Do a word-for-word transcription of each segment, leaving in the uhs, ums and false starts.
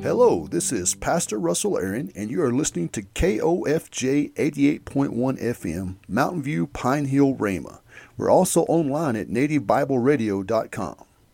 Hello, this is Pastor Russell Aaron, and you are listening to K O F J eighty-eight point one F M, Mountain View, Pine Hill, Rhema. We're also online at native bible radio dot com.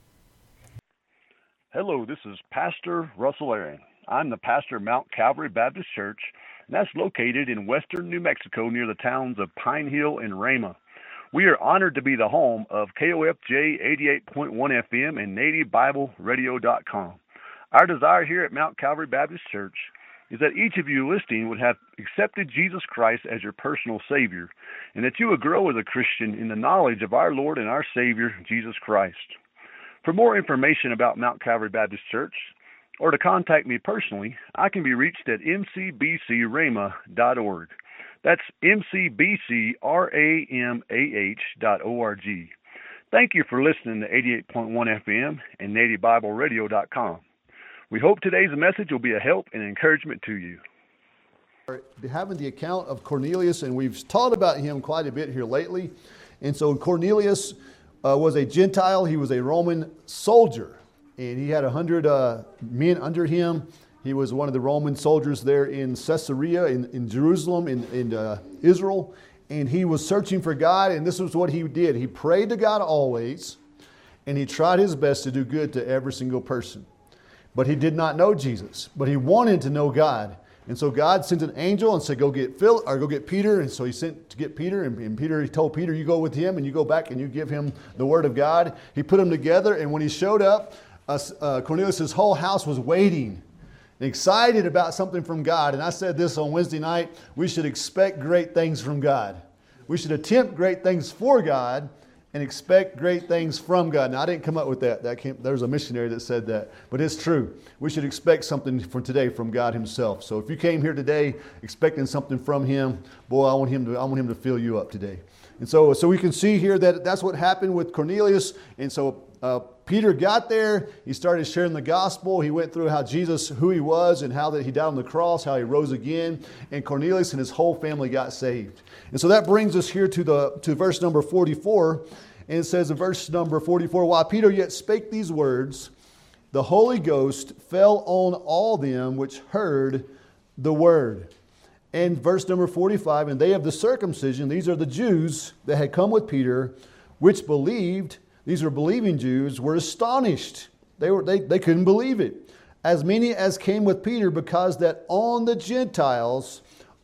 Hello, this is Pastor Russell Aaron. I'm the pastor of Mount Calvary Baptist Church, and that's located in western New Mexico near the towns of Pine Hill and Rhema. We are honored to be the home of K O F J eighty-eight point one F M and native bible radio dot com. Our desire here at Mount Calvary Baptist Church is that each of you listening would have accepted Jesus Christ as your personal Savior, and that you would grow as a Christian in the knowledge of our Lord and our Savior, Jesus Christ. For more information about Mount Calvary Baptist Church, or to contact me personally, I can be reached at m c b c rhema dot org. That's m c b c rhema dot org. Thank you for listening to eighty-eight point one F M and native bible radio dot com. We hope today's message will be a help and encouragement to you. We're having the account of Cornelius, and we've taught about him quite a bit here lately. And so Cornelius uh, was a Gentile. He was a Roman soldier, and he had a hundred uh, men under him. He was one of the Roman soldiers there in Caesarea, in, in Jerusalem, in, in uh, Israel. And he was searching for God, and this was what he did. He prayed to God always, and he tried his best to do good to every single person. But he did not know Jesus, but he wanted to know God. And so God sent an angel and said, go get Phil, or go get Peter. And so he sent to get Peter, and, and Peter, he told Peter, you go with him, and you go back and you give him the word of God. He put them together, and when he showed up, uh, uh, Cornelius' whole house was waiting, excited about something from God. And I said this on Wednesday night, we should expect great things from God. We should attempt great things for God and expect great things from God. Now, I didn't come up with that. That came, there was a missionary that said that, but it's true. We should expect something for today from God Himself. So if you came here today expecting something from Him, boy, I want Him to, I want Him to fill you up today. And so, so we can see here that that's what happened with Cornelius. And so uh, Peter got there. He started sharing the gospel. He went through how Jesus, who He was, and how that He died on the cross, how He rose again. And Cornelius and his whole family got saved. And so that brings us here to the to verse number forty-four. And it says in verse number forty-four, while Peter yet spake these words, the Holy Ghost fell on all them which heard the word. And verse number forty-five, and they of the circumcision, these are the Jews that had come with Peter, which believed, these are believing Jews, were astonished. They were they, they couldn't believe it. As many as came with Peter, because that on the Gentiles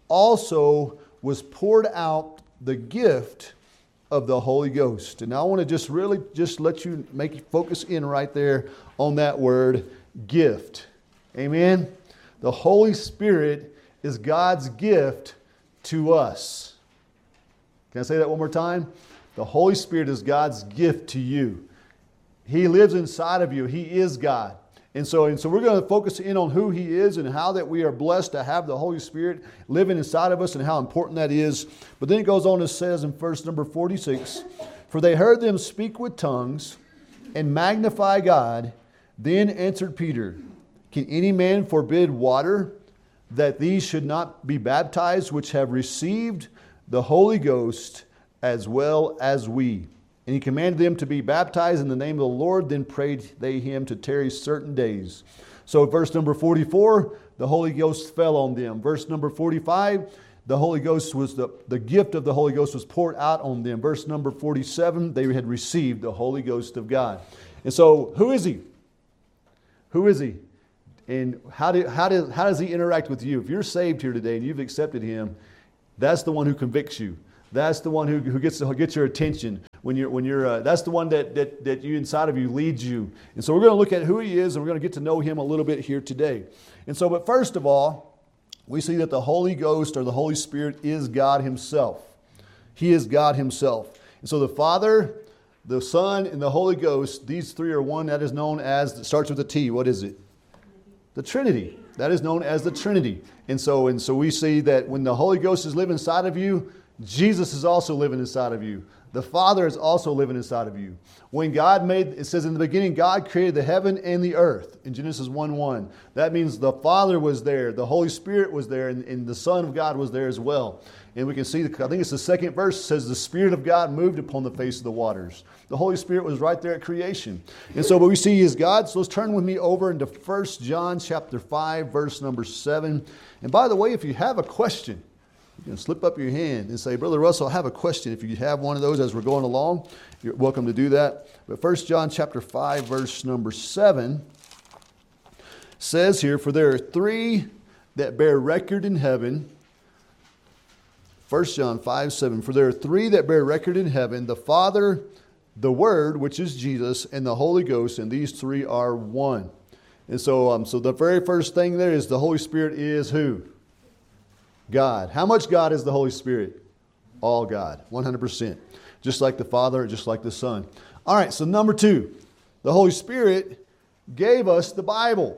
also was poured out the gift of the Holy Ghost. And now I want to just really just let you make you focus in right there on that word, gift. Amen. The Holy Spirit is God's gift to us. Can I say that one more time? The Holy Spirit is God's gift to you. He lives inside of you. He is God. And so, and so we're going to focus in on who He is and how that we are blessed to have the Holy Spirit living inside of us and how important that is. But then it goes on and says in verse number forty-six, for they heard them speak with tongues and magnify God. Then answered Peter, can any man forbid water that these should not be baptized, which have received the Holy Ghost as well as we? And he commanded them to be baptized in the name of the Lord. Then prayed they him to tarry certain days. So verse number forty-four, the Holy Ghost fell on them. Verse number forty-five, the Holy Ghost was the, the gift of the Holy Ghost was poured out on them. Verse number forty-seven, they had received the Holy Ghost of God. And so who is He? Who is He? And how, do, how, do, how does He interact with you? If you're saved here today and you've accepted Him, that's the one who convicts you. That's the one who, who gets to get your attention. When you're, when you're, uh, that's the one that, that, that you inside of you leads you. And so we're going to look at who He is, and we're going to get to know Him a little bit here today. And so, but first of all, we see that the Holy Ghost or the Holy Spirit is God Himself. He is God Himself. And so the Father, the Son, and the Holy Ghost, these three are one that is known as, it starts with a T. What is it? The Trinity. That is known as the Trinity. And so, and so we see that when the Holy Ghost is living inside of you, Jesus is also living inside of you. the Father is also living inside of you. When God made, it says in the beginning, God created the heaven and the earth in Genesis one one. That means the Father was there, the Holy Spirit was there, and, and the Son of God was there as well. And we can see, I think it's the second verse, says the Spirit of God moved upon the face of the waters. The Holy Spirit was right there at creation. And so what we see is God. So let's turn with me over into First John chapter five, verse number seven. And by the way, if you have a question, you can slip up your hand and say, Brother Russell, I have a question. If you have one of those as we're going along, you're welcome to do that. But First John chapter five, verse number seven says here, for there are three that bear record in heaven. First John five, seven, for there are three that bear record in heaven, the Father, the Word, which is Jesus, and the Holy Ghost, and these three are one. And so, um, so the very first thing there is the Holy Spirit is who? God. How much God is the Holy Spirit? All God, one hundred percent. Just like the Father, just like the Son. All right, so number two, the Holy Spirit gave us the Bible.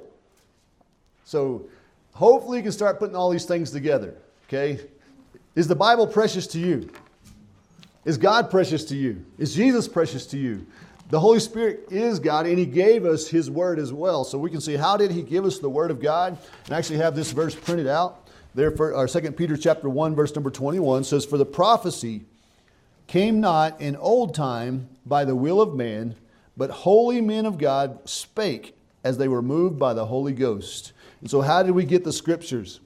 So hopefully you can start putting all these things together, okay? Is the Bible precious to you? Is God precious to you? Is Jesus precious to you? The Holy Spirit is God, and He gave us His Word as well. So we can see, how did He give us the Word of God? And I actually have this verse printed out. There, for our Second Peter chapter one, verse number twenty-one says, for the prophecy came not in old time by the will of man, but holy men of God spake as they were moved by the Holy Ghost. And so how did we get the Scriptures?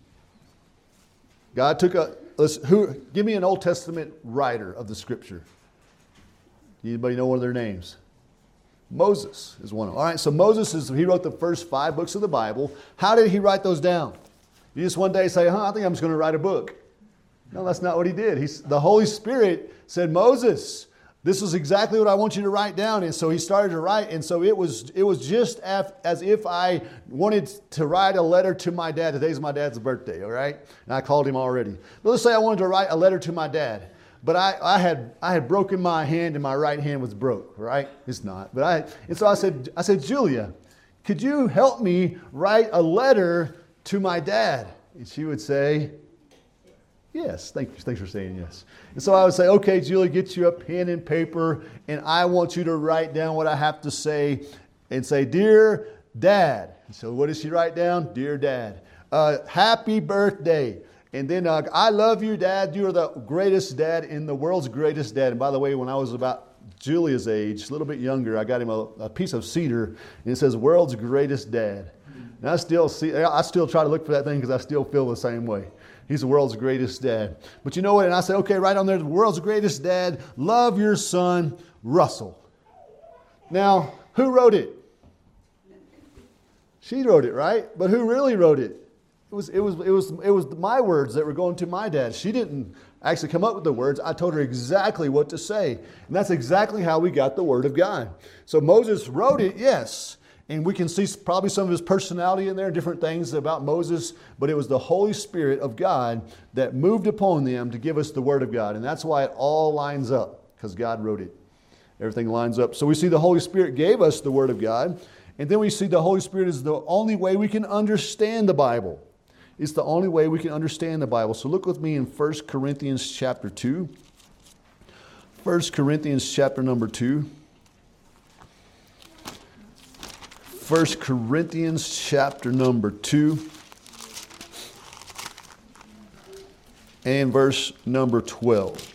God took a... Let's, who, give me an Old Testament writer of the Scripture. Anybody know one of their names? Moses is one of them. All right, so Moses, is he wrote the first five books of the Bible. How did he write those down? You just one day say, huh, I think I'm just going to write a book. No, that's not what he did. He's, the Holy Spirit said, Moses, this is exactly what I want you to write down. And so he started to write. And so it was it was just af, as if I wanted to write a letter to my dad. Today's my dad's birthday, all right? And I called him already. But let's say I wanted to write a letter to my dad. But I, I had I had broken my hand and my right hand was broke, right? It's not. But I and so I said, I said, Julia, could you help me write a letter to my dad? And she would say, yes. Thank you. Thanks for saying yes. And so I would say, okay, Julie, get you a pen and paper, and I want you to write down what I have to say and say, dear Dad. And so what does she write down? Dear Dad. Uh, happy birthday. And then, uh, I love you, Dad. You are the greatest dad in the world's greatest dad. And by the way, when I was about Julia's age, a little bit younger, I got him a, a piece of cedar, and it says, world's greatest dad. And I still see, I still try to look for that thing because I still feel the same way. He's the world's greatest dad. But you know what? And I say, okay, right on there, the world's greatest dad, love your son, Russell. Now, who wrote it? She wrote it, right? But who really wrote it? It was, it was, it was, it was my words that were going to my dad. She didn't actually come up with the words. I told her exactly what to say. And that's exactly how we got the Word of God. So Moses wrote it, yes. And we can see probably some of his personality in there, different things about Moses. But it was the Holy Spirit of God that moved upon them to give us the Word of God. And that's why it all lines up, because God wrote it. Everything lines up. So we see the Holy Spirit gave us the Word of God. And then we see the Holy Spirit is the only way we can understand the Bible. It's the only way we can understand the Bible. So look with me in First Corinthians chapter two. First Corinthians chapter number two. First Corinthians chapter number two. And verse number twelve.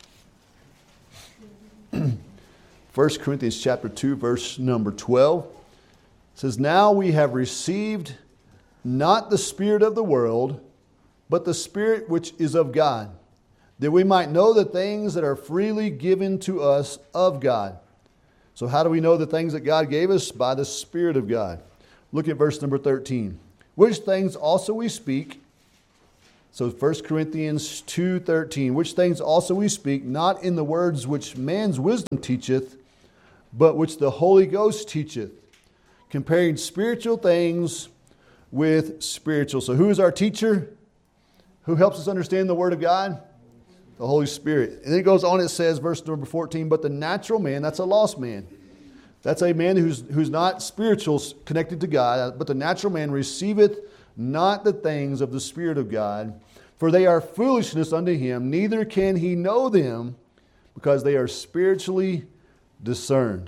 First Corinthians chapter two, verse number twelve. It says, now we have received not the spirit of the world, but the Spirit which is of God, that we might know the things that are freely given to us of God. So how do we know the things that God gave us? By the Spirit of God. Look at verse number thirteen. Which things also we speak. So First Corinthians two thirteen. Which things also we speak, not in the words which man's wisdom teacheth, but which the Holy Ghost teacheth, comparing spiritual things with spiritual. So who is our teacher? Who helps us understand the Word of God? The Holy Spirit. And then it goes on, it says, verse number fourteen, but the natural man, that's a lost man. That's a man who's, who's not spiritual, connected to God, but the natural man receiveth not the things of the Spirit of God, for they are foolishness unto him, neither can he know them, because they are spiritually discerned.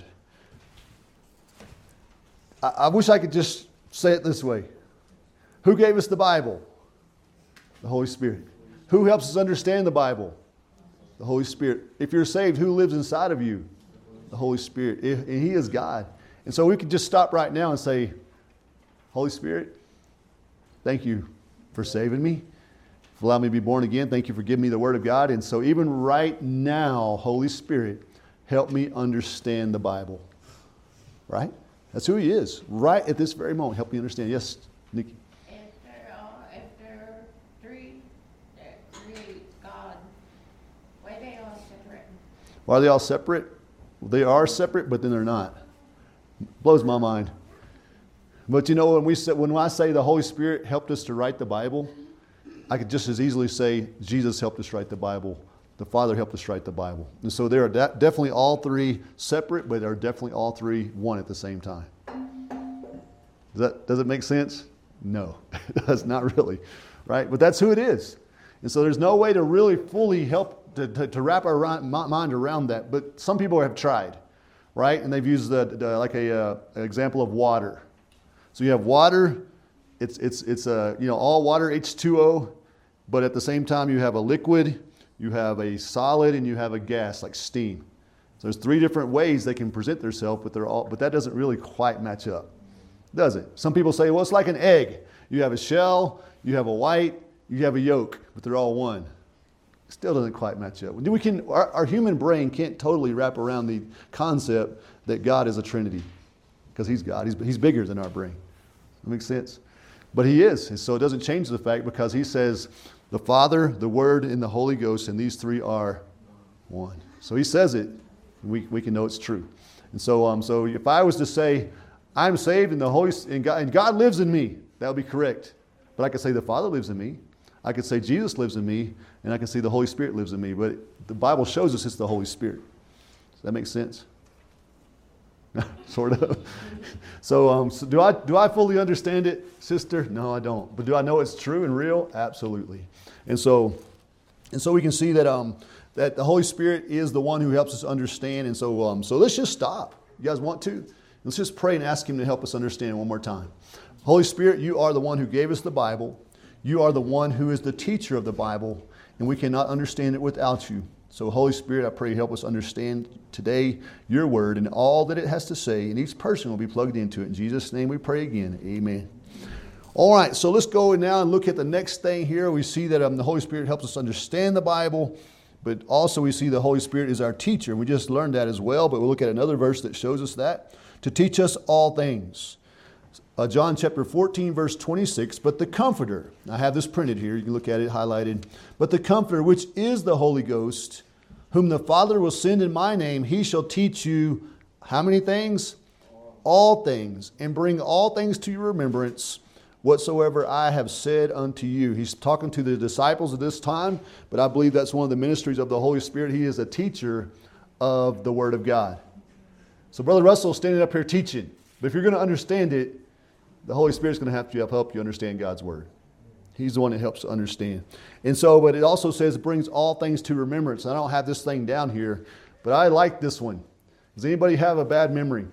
I, I wish I could just say it this way. Who gave us the Bible? The Holy Spirit. Who helps us understand the Bible? The Holy Spirit. If you're saved, who lives inside of you? The Holy Spirit. And He is God. And so we could just stop right now and say, Holy Spirit, thank you for saving me. For allowing me to be born again. Thank you for giving me the Word of God. And so even right now, Holy Spirit, help me understand the Bible. Right? That's who He is. Right at this very moment. Help me understand. Yes, Nikki. If there are, if there are three that create God, why are they all separate? Why are they all separate? Well, they are separate, but then they're not. Blows my mind. But you know, when we say, when I say the Holy Spirit helped us to write the Bible, I could just as easily say Jesus helped us write the Bible. The Father helped us write the Bible. And so they are de- definitely all three separate, but they're definitely all three one at the same time. Does that, does it make sense? No, it does not really, right? But that's who it is. And so there's no way to really fully help to, to, to wrap our mind around that. But some people have tried, right? And they've used the, the, like a, uh, an example of water. So you have water, it's, it's, it's a, you know, all water, H two O, but at the same time you have a liquid, you have a solid, and you have a gas like steam. So there's three different ways they can present themselves, but they're all, but that doesn't really quite match up, does it? Some people say, well, it's like an egg. You have a shell, you have a white, you have a yolk, but they're all one. Still doesn't quite match up. We can, our, our human brain can't totally wrap around the concept that God is a Trinity, because He's God. He's, he's bigger than our brain. That makes sense? But He is. And so it doesn't change the fact, because He says the Father, the Word, and the Holy Ghost, and these three are one. So He says it, and we, we can know it's true. And so um, so if I was to say, I'm saved and the Holy and God, and God lives in me, that would be correct. But I could say the Father lives in me. I could say Jesus lives in me, and I can say the Holy Spirit lives in me. But the Bible shows us it's the Holy Spirit. Does that make sense? Sort of. So, um, so do I do I fully understand it, sister? No, I don't. But do I know it's true and real? Absolutely. And so, and so we can see that um, that the Holy Spirit is the one who helps us understand. And so, um, so let's just stop. You guys want to? Let's just pray and ask Him to help us understand one more time. Holy Spirit, You are the one who gave us the Bible. You are the one who is the teacher of the Bible, and we cannot understand it without You. So Holy Spirit, I pray You help us understand today Your Word and all that it has to say, and each person will be plugged into it. In Jesus' name we pray again. Amen. All right, so let's go now and look at the next thing here. We see that um, the Holy Spirit helps us understand the Bible, but also we see the Holy Spirit is our teacher. We just learned that as well, but we'll look at another verse that shows us that. To teach us all things. Uh, John chapter fourteen, verse twenty-six, but the Comforter, I have this printed here, you can look at it highlighted, but the Comforter, which is the Holy Ghost, whom the Father will send in my name, He shall teach you how many things? All things, and bring all things to your remembrance, whatsoever I have said unto you. He's talking to the disciples at this time, but I believe that's one of the ministries of the Holy Spirit. He is a teacher of the Word of God. So Brother Russell is standing up here teaching, but if you're going to understand it, the Holy Spirit's going to have to help you understand God's Word. He's the one that helps understand. And so, but it also says it brings all things to remembrance. I don't have this thing down here, but I like this one. Does anybody have a bad memory?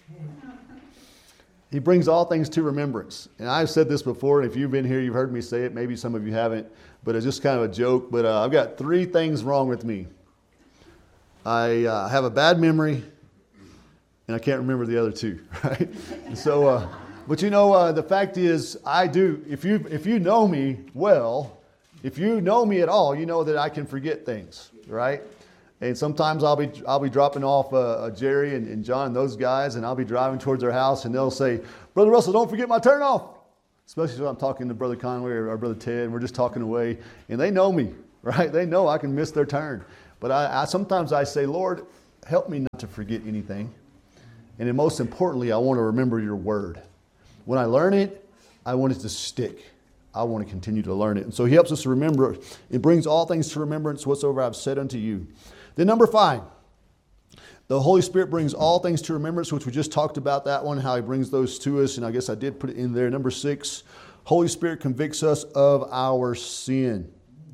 He brings all things to remembrance. And I've said this before, and if you've been here, you've heard me say it. Maybe some of you haven't, but it's just kind of a joke. But uh, I've got three things wrong with me. I uh, have a bad memory, and I can't remember the other two, right? And so, uh, but you know, uh, the fact is, I do, if you if you know me well, if you know me at all, you know that I can forget things, right? And sometimes I'll be I'll be dropping off uh, Jerry and, and John, those guys, and I'll be driving towards their house, and they'll say, Brother Russell, don't forget my turnoff. Especially when I'm talking to Brother Conway or, or Brother Ted, and we're just talking away, and they know me, right? They know I can miss their turn. But I, I sometimes I say, Lord, help me not to forget anything. And then most importantly, I want to remember your word. When I learn it, I want it to stick. I want to continue to learn it. And so He helps us to remember. It brings all things to remembrance whatsoever I've said unto you. Then number five, the Holy Spirit brings all things to remembrance, which we just talked about that one, how He brings those to us. And I guess I did put it in there. Number six, Holy Spirit convicts us of our sin.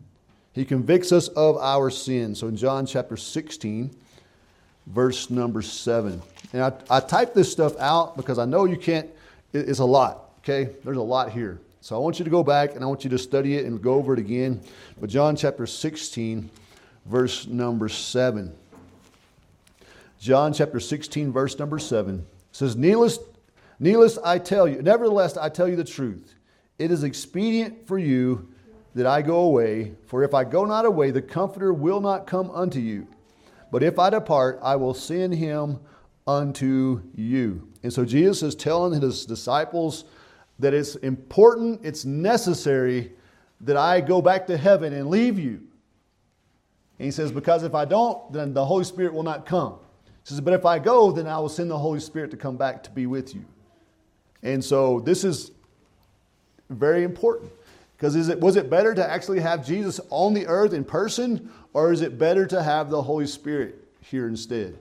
He convicts us of our sin. So in John chapter sixteen, verse number seven. And I, I typed this stuff out because I know you can't, it, it's a lot, okay? There's a lot here. So I want you to go back and I want you to study it and go over it again. But John chapter sixteen, verse number seven. John chapter sixteen, verse number seven says, Needless, needless I tell you, nevertheless I tell you the truth. It is expedient for you that I go away, for if I go not away, the Comforter will not come unto you. But if I depart, I will send him unto you. And so Jesus is telling his disciples that it's important, it's necessary that I go back to heaven and leave you. And he says, because if I don't, then the Holy Spirit will not come. He says, but if I go, then I will send the Holy Spirit to come back to be with you. And so this is very important. Because is it was it better to actually have Jesus on the earth in person, or is it better to have the Holy Spirit here instead?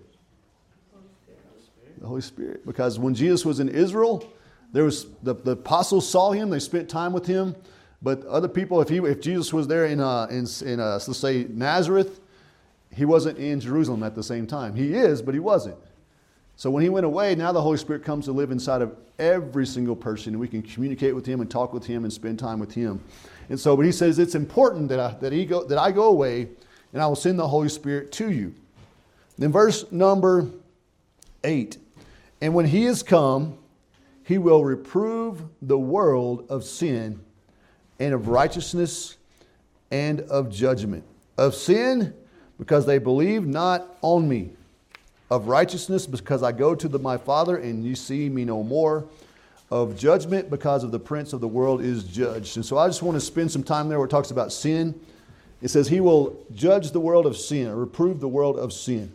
The Holy Spirit. Because when Jesus was in Israel, there was the, the apostles saw him, they spent time with him, but other people, if he if Jesus was there in uh, in, in uh, let's say Nazareth, he wasn't in Jerusalem at the same time. He is, but he wasn't. So when he went away, now the Holy Spirit comes to live inside of every single person, and we can communicate with him and talk with him and spend time with him. And so, but he says it's important that I, that he go that I go away, and I will send the Holy Spirit to you. Then verse number eight, and when he is come, he will reprove the world of sin and of righteousness and of judgment. Of sin, because they believe not on me. Of righteousness, because I go to the, my Father, and you see me no more. Of judgment, because of the prince of the world is judged. And so I just want to spend some time there where it talks about sin. It says he will judge the world of sin, or reprove the world of sin.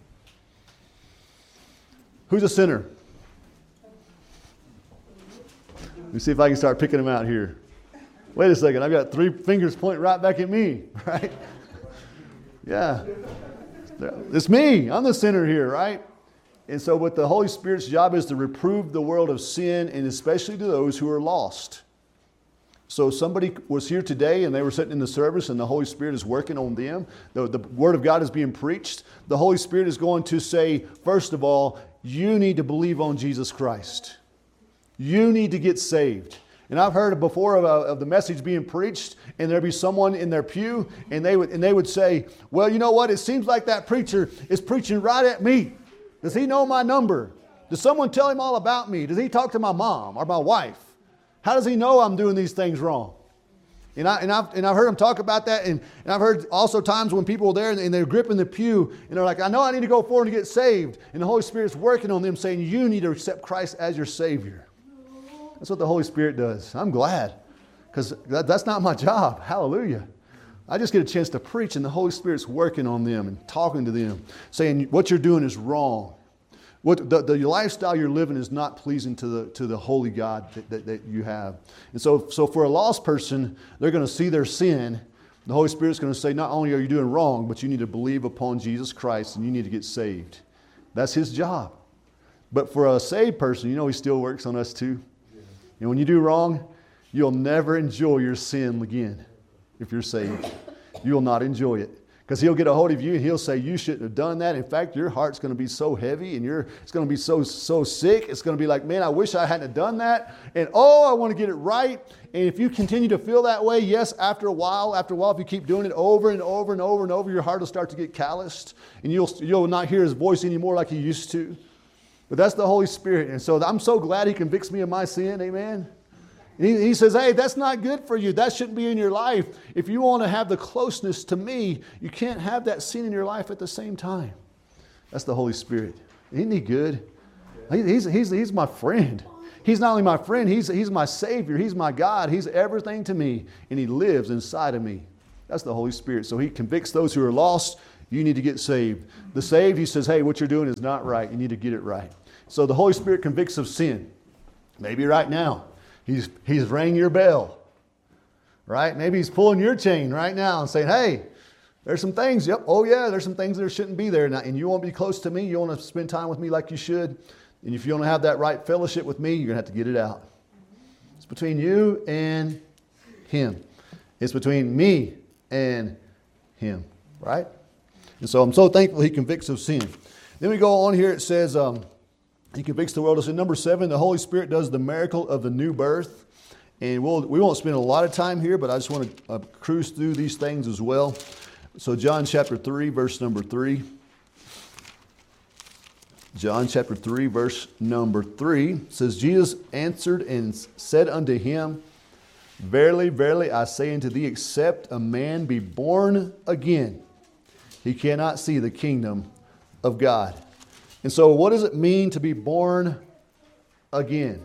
Who's a sinner? Let me see if I can start picking them out here. Wait a second, I've got three fingers pointing right back at me, right? Yeah. It's me. I'm the sinner here, right? And so what the Holy Spirit's job is to reprove the world of sin, and especially to those who are lost. So somebody was here today and they were sitting in the service and the Holy Spirit is working on them. The, the Word of God is being preached. The Holy Spirit is going to say, first of all, you need to believe on Jesus Christ. You need to get saved. And I've heard before of, of the message being preached, and there'd be someone in their pew, and they would and they would say, well, you know what? It seems like that preacher is preaching right at me. Does he know my number? Does someone tell him all about me? Does he talk to my mom or my wife? How does he know I'm doing these things wrong? And, I, and, I've, and I've heard him talk about that, and, and I've heard also times when people are there and, and they're gripping the pew, and they're like, I know I need to go forward and get saved. And the Holy Spirit's working on them, saying, you need to accept Christ as your Savior. That's what the Holy Spirit does. I'm glad, because that, that's not my job. Hallelujah. I just get a chance to preach, and the Holy Spirit's working on them and talking to them, saying what you're doing is wrong. What the, the lifestyle you're living is not pleasing to the to the holy God that, that, that you have. And so, so for a lost person, they're going to see their sin. The Holy Spirit's going to say, not only are you doing wrong, but you need to believe upon Jesus Christ, and you need to get saved. That's His job. But for a saved person, you know He still works on us too. And when you do wrong, you'll never enjoy your sin again. If you're saved, you will not enjoy it, because He'll get a hold of you and He'll say you shouldn't have done that. In fact, your heart's going to be so heavy, and you're it's going to be so so sick. It's going to be like, man, I wish I hadn't done that. And oh, I want to get it right. And if you continue to feel that way, yes, after a while, after a while, if you keep doing it over and over and over and over, your heart will start to get calloused, and you'll you'll not hear His voice anymore like you used to. But that's the Holy Spirit, and so I'm so glad He convicts me of my sin. Amen. And he, he says, hey, that's not good for you. That shouldn't be in your life. If you want to have the closeness to me, you can't have that sin in your life at the same time. That's the Holy Spirit. Isn't He good? He, he's, he's, he's my friend. He's not only my friend, he's, he's my Savior. He's my God. He's everything to me, and He lives inside of me. That's the Holy Spirit. So He convicts those who are lost. You need to get saved. The saved, He says, hey, what you're doing is not right. You need to get it right. So the Holy Spirit convicts of sin. Maybe right now. He's, he's rang your bell, right? Maybe He's pulling your chain right now and saying, hey, there's some things. Yep. Oh, yeah, there's some things that shouldn't be there. And you want to be close to me. You want to spend time with me like you should. And if you want to have that right fellowship with me, you're going to have to get it out. It's between you and Him. It's between me and him, right? And so I'm so thankful he convicts of sin. Then we go on here, it says um, he convicts the world. It's in number seven, the Holy Spirit does the miracle of the new birth. And we'll, we won't spend a lot of time here, but I just want to uh, cruise through these things as well. So John chapter three, verse number three. John chapter three, verse number three says, Jesus answered and said unto him, Verily, verily, I say unto thee, except a man be born again, he cannot see the kingdom of God. And so what does it mean to be born again?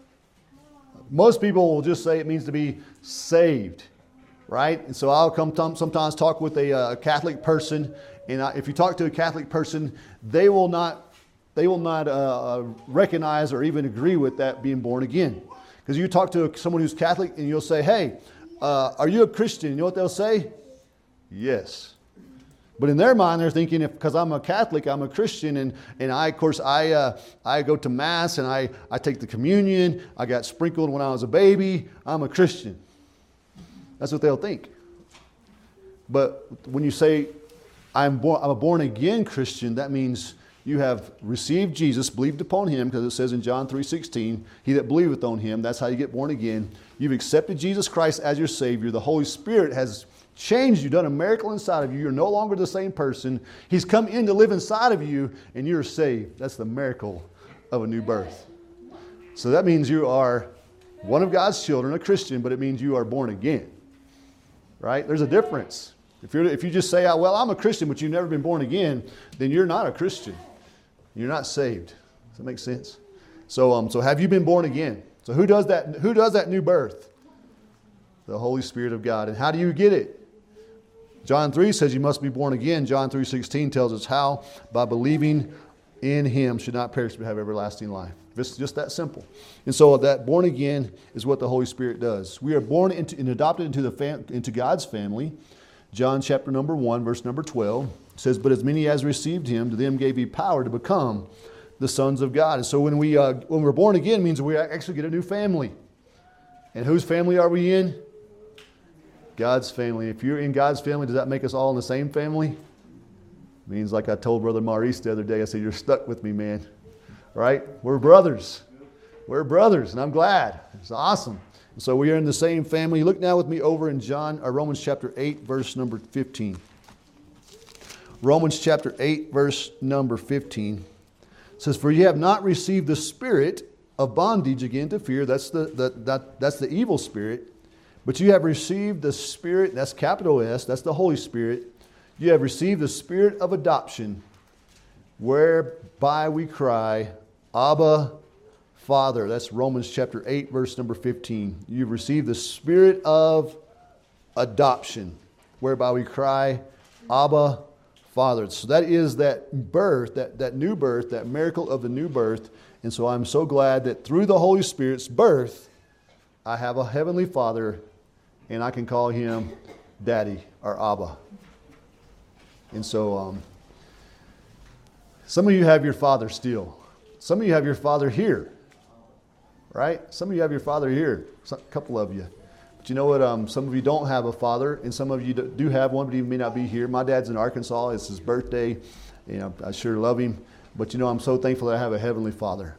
Most people will just say it means to be saved, right? And so I'll come sometimes talk with a uh, Catholic person, and I, if you talk to a Catholic person, they will not, they will not uh, recognize or even agree with that being born again. Because you talk to someone who's Catholic and you'll say, hey, uh, are you a Christian? You know what they'll say? Yes. But in their mind, they're thinking, if because I'm a Catholic, I'm a Christian, and, and I, of course, I uh, I go to Mass and I, I take the communion. I got sprinkled when I was a baby. I'm a Christian. That's what they'll think. But when you say, I'm, born, I'm a born-again Christian, that means you have received Jesus, believed upon him, because it says in John three sixteen, he that believeth on him, that's how you get born again. You've accepted Jesus Christ as your Savior. The Holy Spirit has changed you, done a miracle inside of you. You're no longer the same person. He's come in to live inside of you, and you're saved. That's the miracle of a new birth. So that means you are one of God's children, a Christian, but it means you are born again. Right? There's a difference. If you're, if you just say, well, I'm a Christian, but you've never been born again, then you're not a Christian. You're not saved. Does that make sense? So, um, so have you been born again? So who does that? Who does that new birth? The Holy Spirit of God. And how do you get it? John three says you must be born again. John three sixteen tells us how. By believing in him, should not perish but have everlasting life. It's just that simple. And so that born again is what the Holy Spirit does. We are born into and adopted into the fam- into God's family. John chapter number one, verse number twelve says, but as many as received him, to them gave he power to become the sons of God. And so when, we, uh, when we're born again, means we actually get a new family. And whose family are we in? God's family. If you're in God's family, does that make us all in the same family? It means, like I told Brother Maurice the other day, I said, you're stuck with me, man. Right? We're brothers. We're brothers, and I'm glad. It's awesome. And so we are in the same family. Look now with me over in John, or Romans chapter eight, verse number fifteen. Romans chapter eight, verse number fifteen. It says, for you have not received the spirit of bondage again to fear. That's the, the, that, that's the evil spirit. But you have received the Spirit, that's capital S, that's the Holy Spirit. You have received the Spirit of adoption, whereby we cry, Abba, Father. That's Romans chapter eight, verse number fifteen. You've received the Spirit of adoption, whereby we cry, Abba, Father. So that is that birth, that, that new birth, that miracle of the new birth. And so I'm so glad that through the Holy Spirit's birth, I have a heavenly Father, and I can call him Daddy or Abba. And so um, some of you have your father still. Some of you have your father here. Right? Some of you have your father here. A couple of you. But you know what? Um, some of you don't have a father, and some of you do have one, but he may not be here. My dad's in Arkansas. It's his birthday. You know, I sure love him. But you know, I'm so thankful that I have a heavenly Father.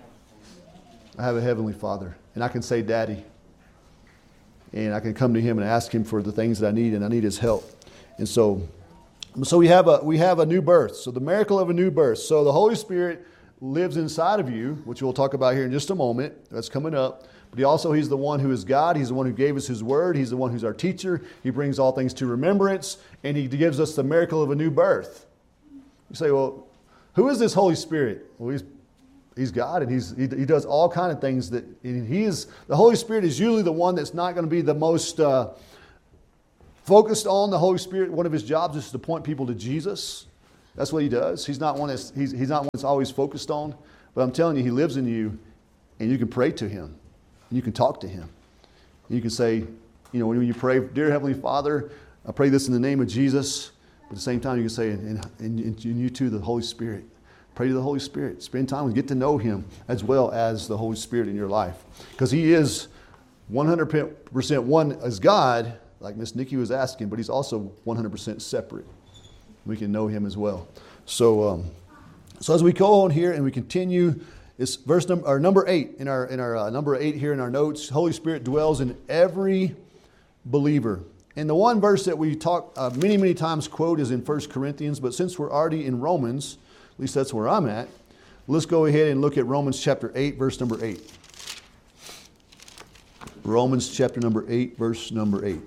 I have a heavenly Father, and I can say Daddy. And I can come to him and ask him for the things that I need, and I need his help. And so, so we have a we have a new birth. So the miracle of a new birth. So the Holy Spirit lives inside of you, which we'll talk about here in just a moment. That's coming up. But he also, he's the one who is God. He's the one who gave us his word. He's the one who's our teacher. He brings all things to remembrance, and he gives us the miracle of a new birth. You say, well, who is this Holy Spirit? Well, he's He's God, and he's, he, he does all kind of things that he is. The Holy Spirit is usually the one that's not going to be the most uh, focused on. The Holy Spirit, one of his jobs is to point people to Jesus. That's what he does. He's not one that's he's, he's not one that's always focused on. But I'm telling you, he lives in you, and you can pray to him. And you can talk to him. And you can say, you know, when you pray, dear Heavenly Father, I pray this in the name of Jesus. But at the same time, you can say, and, and, and you too, the Holy Spirit. Pray to the Holy Spirit. Spend time and get to know him as well as the Holy Spirit in your life. Because he is one hundred percent one as God, like Miss Nikki was asking, but he's also one hundred percent separate. We can know him as well. So, um, so as we go on here and we continue, it's verse number or number eight in our in our uh, number eight here in our notes. Holy Spirit dwells in every believer. And the one verse that we talk uh, many many times quote is in First Corinthians. But since we're already in Romans, at least that's where I'm at. Let's go ahead and look at Romans chapter eight, verse number eight. Romans chapter number eight, verse number eight.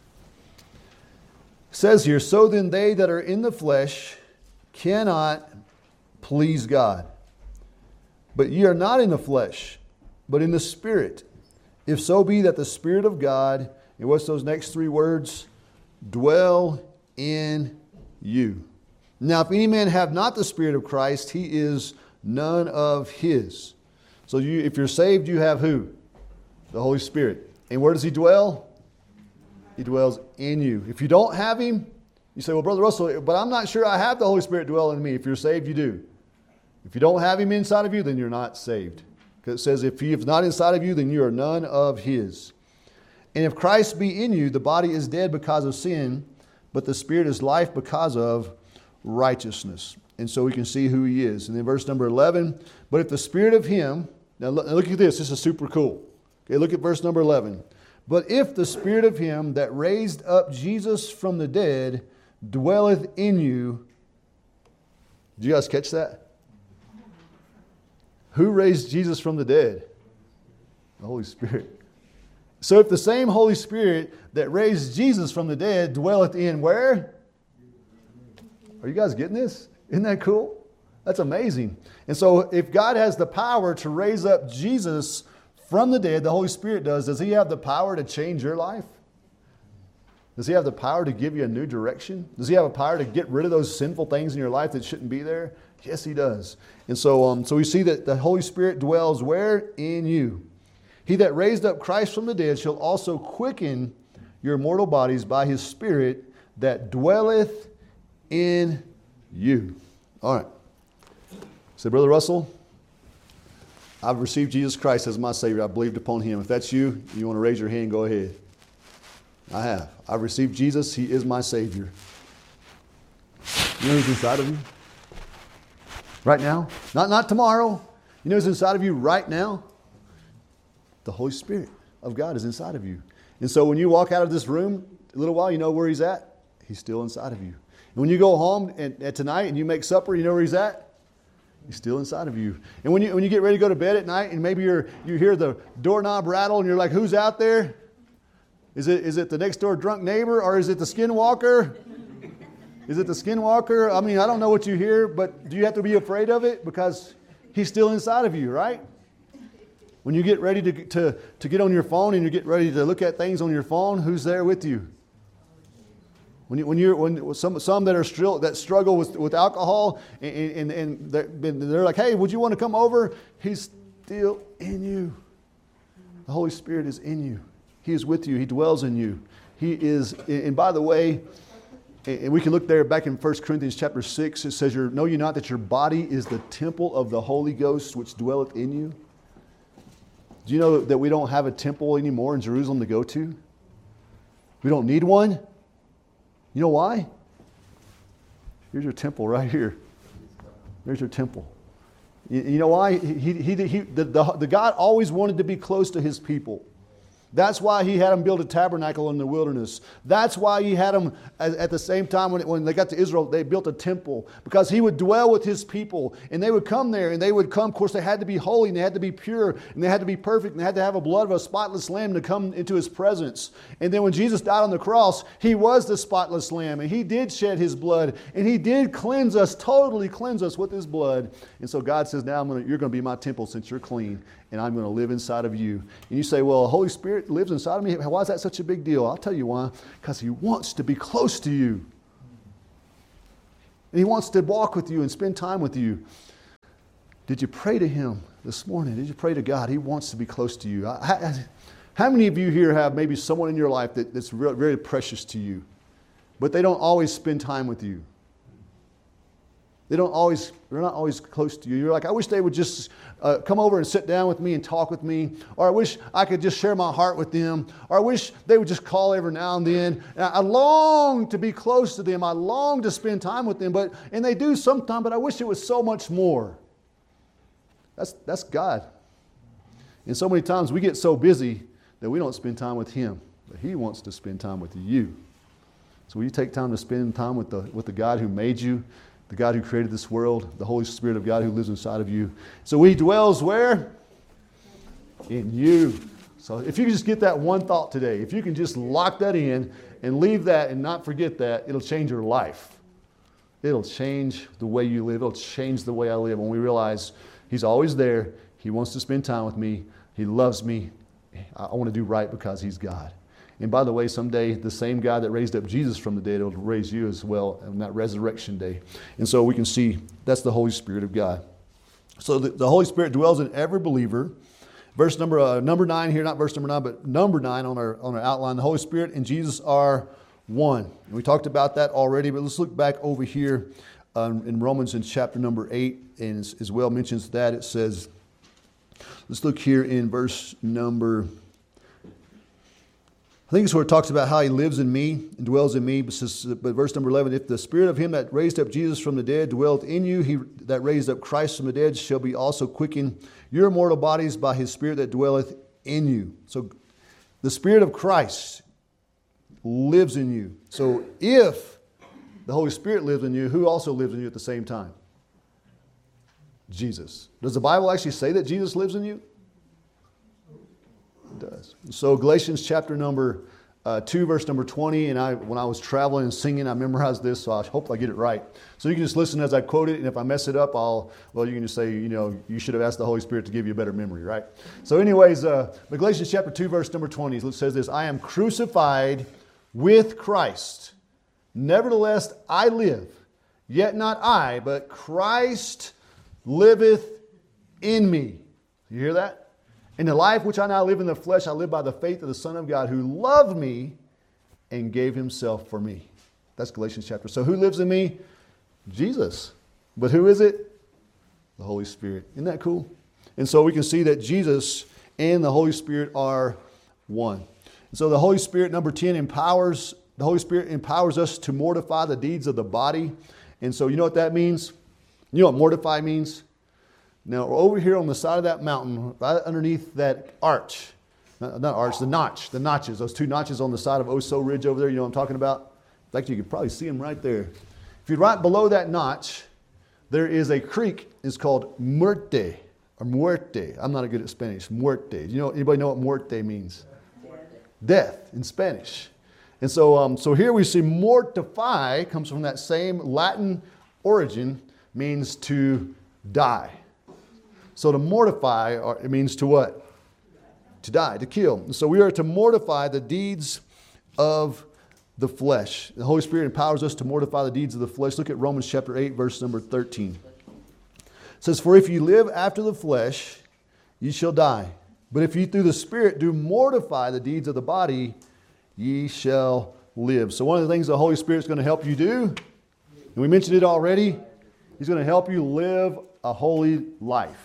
It says here, so then they that are in the flesh cannot please God. But ye are not in the flesh, but in the Spirit. If so be that the Spirit of God, and what's those next three words? Dwell in you. Now, if any man have not the Spirit of Christ, he is none of his. So you, if you're saved, you have who? The Holy Spirit. And where does he dwell? He dwells in you. If you don't have him, you say, well, Brother Russell, but I'm not sure I have the Holy Spirit dwell in me. If you're saved, you do. If you don't have him inside of you, then you're not saved. Because it says, if he is not inside of you, then you are none of his. And if Christ be in you, the body is dead because of sin, but the Spirit is life because of righteousness. And so we can see who he is. And then verse number eleven, but if the Spirit of him, now look at this, this is super cool. Okay, look at verse number eleven. But if the Spirit of him that raised up Jesus from the dead dwelleth in you. Did you guys catch that? Who raised Jesus from the dead? The Holy Spirit. So if the same Holy Spirit that raised Jesus from the dead dwelleth in where? Are you guys getting this? Isn't that cool? That's amazing. And so if God has the power to raise up Jesus from the dead, the Holy Spirit does, does he have the power to change your life? Does he have the power to give you a new direction? Does he have a power to get rid of those sinful things in your life that shouldn't be there? Yes, he does. And so, um, so we see that the Holy Spirit dwells where? In you. He that raised up Christ from the dead shall also quicken your mortal bodies by his Spirit that dwelleth in you. All right. Say, Brother Russell, I've received Jesus Christ as my Savior. I believed upon him. If that's you, you want to raise your hand, go ahead. I have. I've received Jesus. He is my Savior. You know who's inside of you? Right now? Not, not tomorrow. You know who's inside of you right now? The Holy Spirit of God is inside of you. And so when you walk out of this room, a little while, you know where he's at? He's still inside of you. And when you go home and, and tonight and you make supper, you know where he's at? He's still inside of you. And when you when you get ready to go to bed at night and maybe you're you hear the doorknob rattle and you're like, who's out there? Is it is it the next door drunk neighbor or is it the skinwalker? Is it the skinwalker? I mean, I don't know what you hear, but do you have to be afraid of it? Because he's still inside of you, right? When you get ready to, to, to get on your phone and you get ready to look at things on your phone, who's there with you? When, you, when you're when some some that are still that struggle with, with alcohol and, and, and they're, they're like, hey, would you want to come over? He's still in you. The Holy Spirit is in you. He is with you. He dwells in you. He is, and by the way, and we can look there back in First Corinthians chapter six. It says, know you not that your body is the temple of the Holy Ghost which dwelleth in you? Do you know that we don't have a temple anymore in Jerusalem to go to? We don't need one. You know why? Here's your temple right here. There's your temple. You, you know why? He, he, he, the, the, the God always wanted to be close to his people. That's why he had them build a tabernacle in the wilderness. That's why he had them, at, at the same time when, when they got to Israel, they built a temple. Because he would dwell with his people. And they would come there and they would come. Of course, they had to be holy and they had to be pure. And they had to be perfect. And they had to have a blood of a spotless lamb to come into his presence. And then when Jesus died on the cross, he was the spotless lamb. And he did shed his blood. And he did cleanse us, totally cleanse us with his blood. And so God says, now I'm gonna, you're going to be my temple since you're clean. And I'm going to live inside of you. And you say, well, the Holy Spirit lives inside of me. Why is that such a big deal? I'll tell you why. Because he wants to be close to you. And he wants to walk with you and spend time with you. Did you pray to him this morning? Did you pray to God? He wants to be close to you. I, I, how many of you here have maybe someone in your life that, that's very, very precious to you, but they don't always spend time with you? They don't always, they're not always close to you. You're like, I wish they would just uh, come over and sit down with me and talk with me. Or I wish I could just share my heart with them. Or I wish they would just call every now and then. And I long to be close to them. I long to spend time with them. But and they do sometimes, but I wish it was so much more. That's, that's God. And so many times we get so busy that we don't spend time with Him. But He wants to spend time with you. So will you take time to spend time with the, with the God who made you? The God who created this world, the Holy Spirit of God who lives inside of you. So He dwells where? In you. So if you can just get that one thought today, if you can just lock that in and leave that and not forget that, it'll change your life. It'll change the way you live. It'll change the way I live when we realize He's always there. He wants to spend time with me. He loves me. I want to do right because He's God. And by the way, someday the same God that raised up Jesus from the dead will raise you as well on that resurrection day. And so we can see that's the Holy Spirit of God. So the, the Holy Spirit dwells in every believer. Verse number uh, number nine here, not verse number nine, but number nine on our on our outline. The Holy Spirit and Jesus are one. And we talked about that already, but let's look back over here um, in Romans in chapter number eight, and as, as well mentions that it says. Let's look here in verse number. I think it's where it talks about how He lives in me and dwells in me. But, says, but verse number eleven, if the Spirit of Him that raised up Jesus from the dead dwelleth in you, He that raised up Christ from the dead shall be also quicken your mortal bodies by His Spirit that dwelleth in you. So the Spirit of Christ lives in you. So if the Holy Spirit lives in you, who also lives in you at the same time? Jesus. Does the Bible actually say that Jesus lives in you? It does. So Galatians chapter number uh, two, verse number twenty, and I, when I was traveling and singing, I memorized this, so I hope I get it right. So you can just listen as I quote it, and if I mess it up, I'll, well, you can just say, you know, you should have asked the Holy Spirit to give you a better memory, right? So anyways, uh, Galatians chapter two, verse number twenty, it says this, I am crucified with Christ. Nevertheless, I live, yet not I, but Christ liveth in me. You hear that? In the life which I now live in the flesh, I live by the faith of the Son of God who loved me and gave Himself for me. That's Galatians chapter. So who lives in me? Jesus. But who is it? The Holy Spirit. Isn't that cool? And so we can see that Jesus and the Holy Spirit are one. And so the Holy Spirit, number ten, empowers, the Holy Spirit empowers us to mortify the deeds of the body. And so you know what that means? You know what mortify means? Now, over here on the side of that mountain, right underneath that arch, not, not arch, the notch, the notches, those two notches on the side of Oso Ridge over there, you know what I'm talking about? In fact, you can probably see them right there. If you're right below that notch, there is a creek. It's called Muerte, or Muerte. I'm not good at Spanish. Muerte. You know, anybody know what Muerte means? Death in Spanish. And so, um, so here we see mortify comes from that same Latin origin, means to die. So to mortify, or it means to what? To die, to kill. So we are to mortify the deeds of the flesh. The Holy Spirit empowers us to mortify the deeds of the flesh. Look at Romans chapter eight, verse number thirteen. It says, for if you live after the flesh, ye shall die. But if ye through the Spirit do mortify the deeds of the body, ye shall live. So one of the things the Holy Spirit is going to help you do, and we mentioned it already, He's going to help you live a holy life.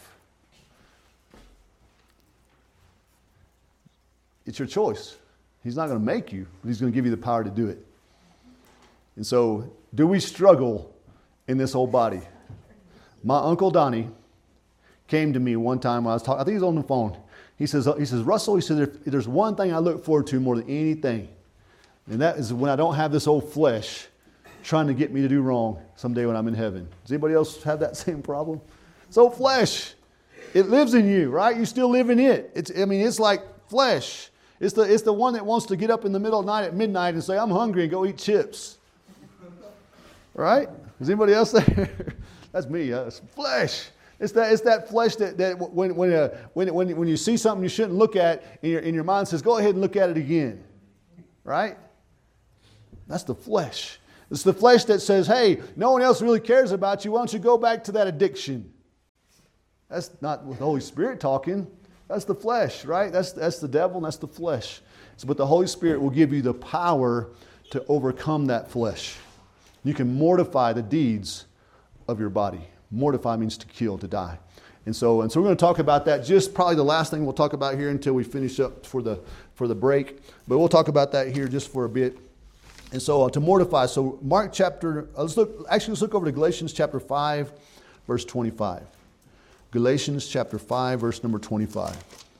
It's your choice. He's not going to make you, but He's going to give you the power to do it. And so, do we struggle in this old body? My Uncle Donnie came to me one time when I was talking, I think he was on the phone. He says, he says, Russell, he says, if there's one thing I look forward to more than anything, and that is when I don't have this old flesh trying to get me to do wrong someday when I'm in heaven. Does anybody else have that same problem? It's old flesh. It lives in you, right? You still live in it. It's, I mean, it's like flesh. It's the, it's the one that wants to get up in the middle of the night at midnight and say, I'm hungry, and go eat chips. Right? Is anybody else there? That's me. Uh, it's flesh. It's that, it's that flesh that, that when, when, uh, when, when, when you see something you shouldn't look at, and your, and your mind says, go ahead and look at it again. Right? That's the flesh. It's the flesh that says, hey, no one else really cares about you. Why don't you go back to that addiction? That's not with the Holy Spirit talking. That's the flesh, right? That's, that's the devil and that's the flesh. So, but the Holy Spirit will give you the power to overcome that flesh. You can mortify the deeds of your body. Mortify means to kill, to die. And so, and so we're going to talk about that. Just probably the last thing we'll talk about here until we finish up for the for the break. But we'll talk about that here just for a bit. And so uh, to mortify. So Mark chapter. Uh, let's look. Actually, let's look over to Galatians chapter five, verse twenty-five. Galatians chapter five, verse number twenty-five.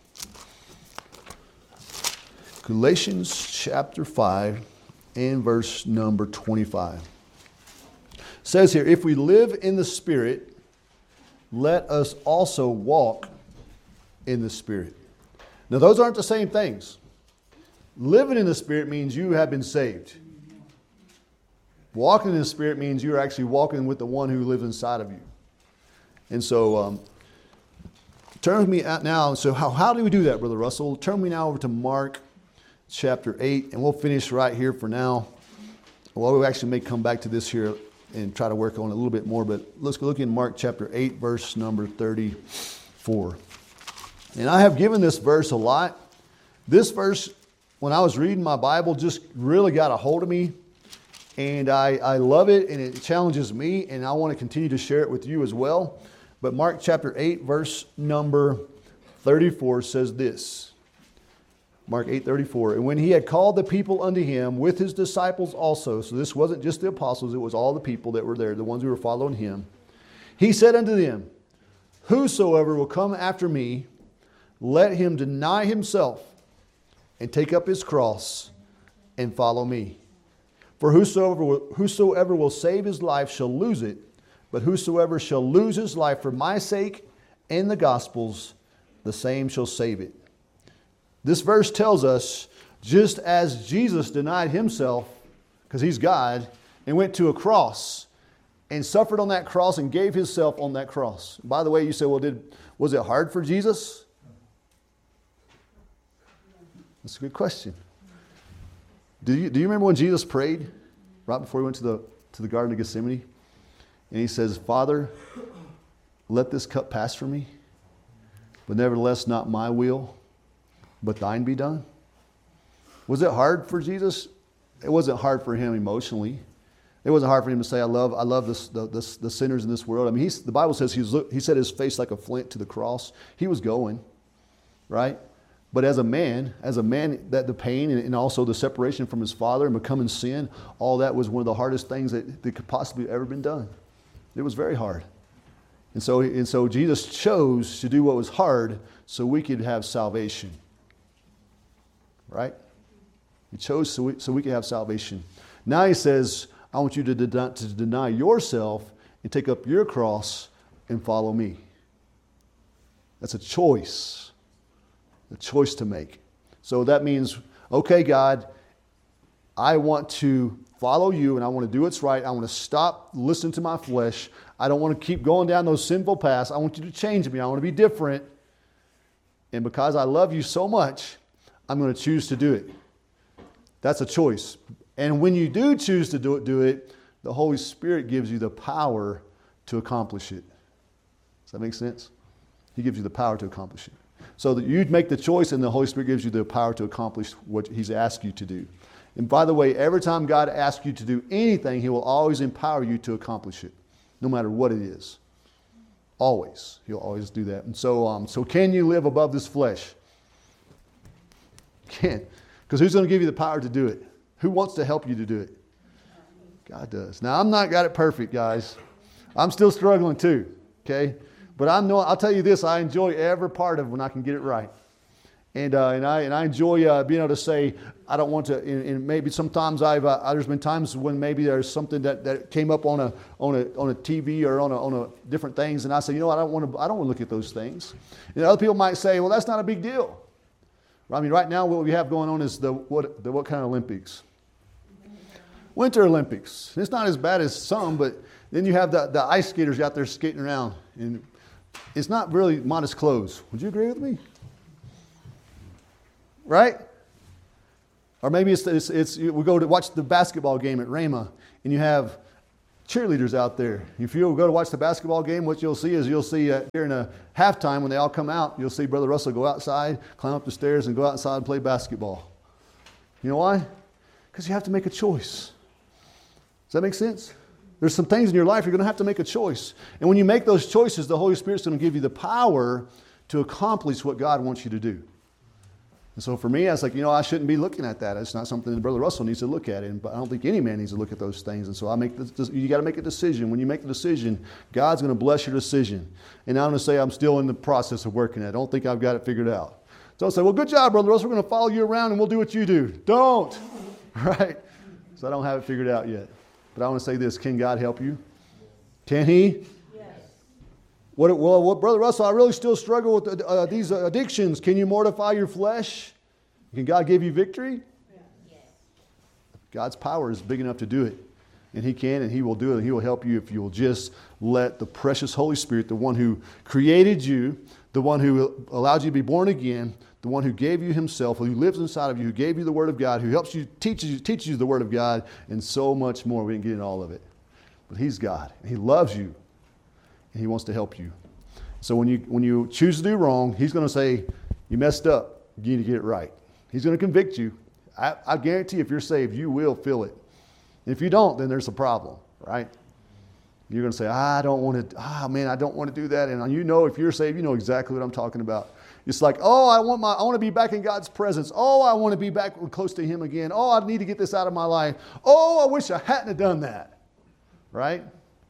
Galatians chapter five and verse number twenty-five. It says here, if we live in the Spirit, let us also walk in the Spirit. Now, those aren't the same things. Living in the Spirit means you have been saved. Walking in the Spirit means you're actually walking with the one who lives inside of you. And so, um, turn with me out now. So how, how do we do that, Brother Russell? Turn me now over to Mark chapter eight, and we'll finish right here for now. Well, we actually may come back to this here and try to work on it a little bit more, but let's go look in Mark chapter eight, verse number thirty-four. And I have given this verse a lot. This verse, when I was reading my Bible, just really got a hold of me. And I, I love it, and it challenges me, and I want to continue to share it with you as well. But Mark chapter eight, verse number thirty-four says this. Mark eight thirty-four, and when he had called the people unto him with his disciples also, so this wasn't just the apostles, it was all the people that were there, the ones who were following him. He said unto them, whosoever will come after me, let him deny himself and take up his cross and follow me. For whosoever will, whosoever will save his life shall lose it, but whosoever shall lose his life for my sake and the gospel's, the same shall save it. This verse tells us, just as Jesus denied himself, because he's God, and went to a cross and suffered on that cross and gave himself on that cross. By the way, you say, well, did was it hard for Jesus? That's a good question. Do you, do you remember when Jesus prayed right before he went to the, to the Garden of Gethsemane? And he says, Father, let this cup pass from me, but nevertheless not my will, but thine be done. Was it hard for Jesus? It wasn't hard for him emotionally. It wasn't hard for him to say, I love I love this, the, this, the sinners in this world. I mean, he's, the Bible says he, was, he set his face like a flint to the cross. He was going, right? But as a man, as a man, that the pain and, and also the separation from his father and becoming sin, all that was one of the hardest things that, that could possibly ever been done. It was very hard. And so, and so Jesus chose to do what was hard so we could have salvation. Right? He chose so we, so we could have salvation. Now he says, I want you to, de- to deny yourself and take up your cross and follow me. That's a choice. A choice to make. So that means, okay, God, I want to follow you and I want to do what's right. I want to stop listening to my flesh. I don't want to keep going down those sinful paths. I want you to change me. I want to be different. And because I love you so much, I'm going to choose to do it. That's a choice. And when you do choose to do it, do it, the Holy Spirit gives you the power to accomplish it. Does that make sense? He gives you the power to accomplish it. So that you'd make the choice and the Holy Spirit gives you the power to accomplish what He's asked you to do. And by the way, every time God asks you to do anything, He will always empower you to accomplish it, no matter what it is. Always. He'll always do that. And so, um, so can you live above this flesh? Can't. Because who's going to give you the power to do it? Who wants to help you to do it? God does. Now, I'm not got it perfect, guys. I'm still struggling too, okay? But I know, I'll tell you this, I enjoy every part of it when I can get it right. And uh, and I and I enjoy uh, being able to say, I don't want to, and, and maybe sometimes I've, uh, there's been times when maybe there's something that, that came up on a on a on a T V or on a, on a different things, and I say, you know what, I don't want to, I don't want to look at those things. And other people might say, well, that's not a big deal. I mean, right now what we have going on is the what the what kind of Olympics? Winter Olympics. It's not as bad as some, but then you have the, the ice skaters out there skating around, and it's not really modest clothes. Would you agree with me? Right? Or maybe it's, it's, it's we go to watch the basketball game at Rhema, and you have cheerleaders out there. If you go to watch the basketball game, what you'll see is you'll see uh, during a halftime when they all come out, you'll see Brother Russell go outside, climb up the stairs, and go outside and play basketball. You know why? Because you have to make a choice. Does that make sense? There's some things in your life you're going to have to make a choice. And when you make those choices, the Holy Spirit's going to give you the power to accomplish what God wants you to do. And so for me, I was like, you know, I shouldn't be looking at that. It's not something that Brother Russell needs to look at. And, but I don't think any man needs to look at those things. And so I make this, you got to make a decision. When you make the decision, God's going to bless your decision. And I'm going to say I'm still in the process of working at it. I don't think I've got it figured out. So I'll say, well, good job, Brother Russell. We're going to follow you around and we'll do what you do. Don't. Right? So I don't have it figured out yet. But I want to say this. Can God help you? Can He? What, well, what, Brother Russell, I really still struggle with uh, these addictions. Can you mortify your flesh? Can God give you victory? Yes. God's power is big enough to do it. And He can and He will do it. And He will help you if you will just let the precious Holy Spirit, the one who created you, the one who allowed you to be born again, the one who gave you Himself, who lives inside of you, who gave you the Word of God, who helps you, teaches you, teaches you the Word of God, and so much more. We didn't get in all of it. But He's God. And He loves you. And He wants to help you. So when you when you choose to do wrong, He's going to say, you messed up. You need to get it right. He's going to convict you. I, I guarantee if you're saved, you will feel it. And if you don't, then there's a problem, right? You're going to say, I don't want to, ah, man, I don't want to do that. And you know, if you're saved, you know exactly what I'm talking about. It's like, oh, I want my, I want to be back in God's presence. Oh, I want to be back close to Him again. Oh, I need to get this out of my life. Oh, I wish I hadn't have done that, right?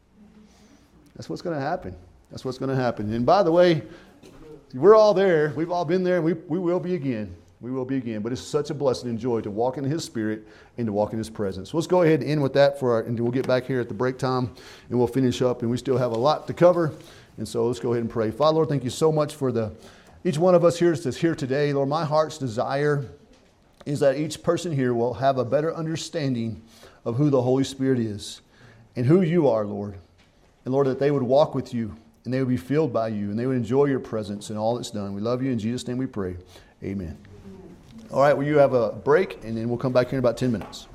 That's what's going to happen. That's what's going to happen. And by the way, we're all there. We've all been there. And we, we will be again. We will be again. But it's such a blessing and joy to walk in His Spirit and to walk in His presence. So let's go ahead and end with that for our, and we'll get back here at the break time and we'll finish up. And we still have a lot to cover. And so let's go ahead and pray. Father, Lord, thank you so much for the each one of us here that's here today. Lord, my heart's desire is that each person here will have a better understanding of who the Holy Spirit is and who you are, Lord. And Lord, that they would walk with you and they would be filled by you and they would enjoy your presence and all that's done. We love you. In Jesus' name we pray. Amen. All right, well, you have a break and then we'll come back here in about ten minutes.